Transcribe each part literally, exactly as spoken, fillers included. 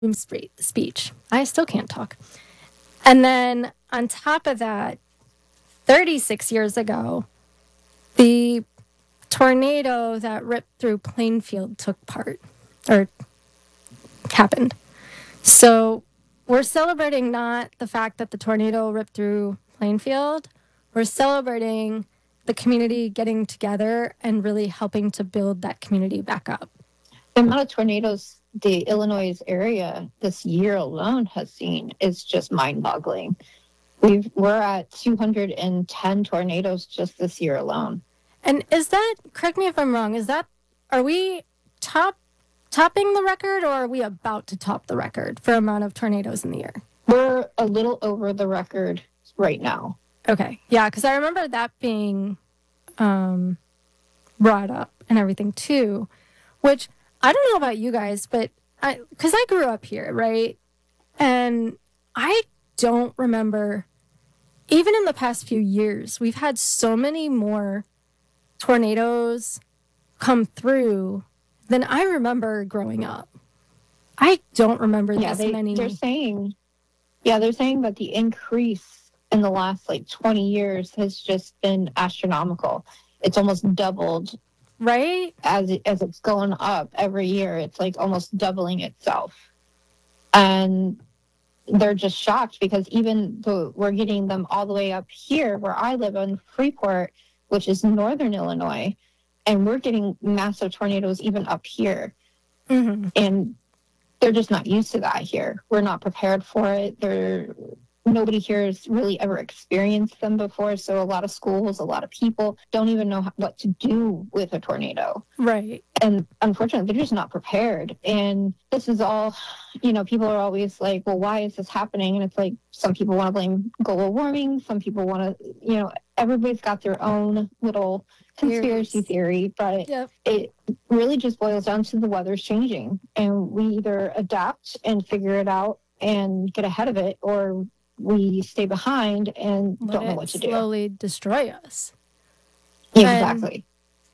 spe- speech. I still can't talk. And then on top of that, thirty-six years ago, the tornado that ripped through Plainfield took part or happened. So we're celebrating not the fact that the tornado ripped through Plainfield, we're celebrating the community getting together and really helping to build that community back up. The amount of tornadoes the Illinois area this year alone has seen is just mind-boggling. We've, we're at two hundred ten tornadoes just this year alone. And is that, correct me if I'm wrong, is that, are we top topping the record, or are we about to top the record for amount of tornadoes in the year? We're a little over the record right now. Okay. Yeah, because I remember that being um, brought up and everything too, which I don't know about you guys, but I, because I grew up here, right? And I don't remember, even in the past few years, we've had so many more tornadoes come through than I remember growing up. I don't remember yeah, this they, many. They're saying, yeah, they're saying that the increase in the last like twenty years has just been astronomical. It's almost doubled. Right? As it, as it's going up every year, it's like almost doubling itself. And they're just shocked because even though we're getting them all the way up here where I live in Freeport, which is northern Illinois, and we're getting massive tornadoes even up here. Mm-hmm. And they're just not used to that here. We're not prepared for it. They're Nobody here has really ever experienced them before. So a lot of schools, a lot of people don't even know what to do with a tornado. Right. And unfortunately, they're just not prepared. And this is all, you know, people are always like, well, why is this happening? And it's like, some people want to blame global warming. Some people want to, you know, everybody's got their own little conspiracy theory, but yep. It really just boils down to the weather's changing. And we either adapt and figure it out and get ahead of it, or we stay behind and Let don't know what to do. Slowly destroy us. Exactly.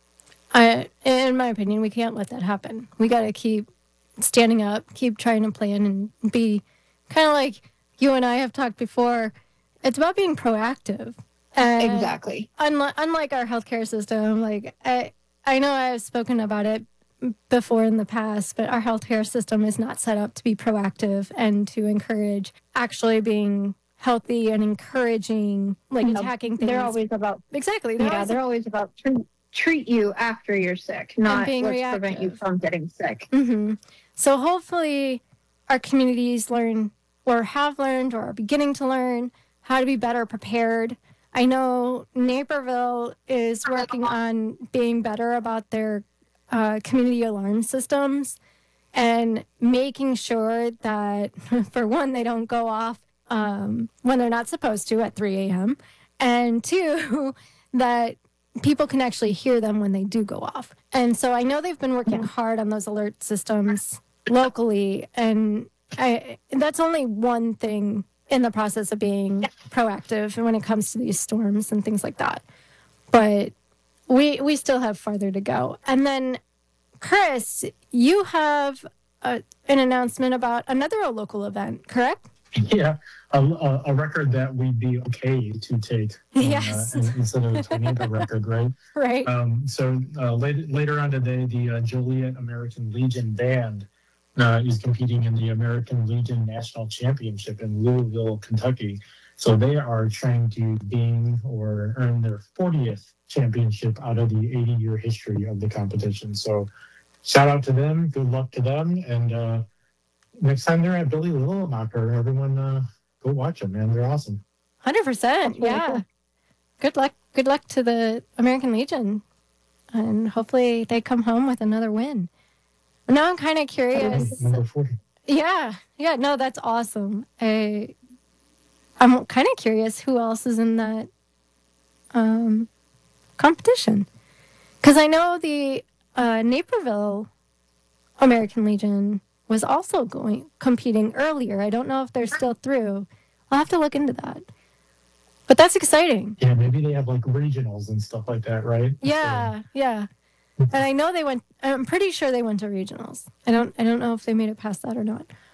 And I, in my opinion, we can't let that happen. We got to keep standing up, keep trying to plan, and be kind of like you and I have talked before. It's about being proactive. And exactly. Unlike, unlike our healthcare system, like I, I know I've spoken about it before in the past, but our healthcare system is not set up to be proactive and to encourage actually being healthy and encouraging, like no, attacking things. They're always about exactly. They're yeah, always, they're always about treat, treat you after you're sick, not being let's reactive. prevent you from getting sick. Mm-hmm. So hopefully, our communities learn, or have learned, or are beginning to learn how to be better prepared. I know Naperville is working on being better about their uh, community alarm systems and making sure that, for one, they don't go off um, when they're not supposed to at three a.m. And two, that people can actually hear them when they do go off. And so I know they've been working hard on those alert systems locally. And I, that's only one thing in the process of being proactive when it comes to these storms and things like that. But we we still have farther to go. And then, Chris, you have a, an announcement about another local event, correct? Yeah, a, a, a record that we'd be okay to take in, yes. uh, instead of a tornado record, right? Right. Um, so uh, later, later on today, the uh, Joliet American Legion Band uh, is competing in the American Legion National Championship in Louisville, Kentucky. So they are trying to gain or earn their fortieth championship out of the eighty-year history of the competition. So shout out to them. Good luck to them. And uh, next time they're at Billy Little Knocker, everyone uh, go watch them, man. They're awesome. one hundred percent. Yeah. Cool. Good luck. Good luck to the American Legion. And hopefully they come home with another win. Now I'm kind of curious. Number forty. Yeah. Yeah. No, that's awesome. I, I'm kind of curious who else is in that um, competition. Because I know the uh, Naperville American Legion was also going competing earlier. I don't know if they're still through. I'll have to look into that. But that's exciting. Yeah, maybe they have like regionals and stuff like that, right? Yeah, so. yeah. And I know they went. I'm pretty sure they went to regionals. I don't. I don't know if they made it past that or not.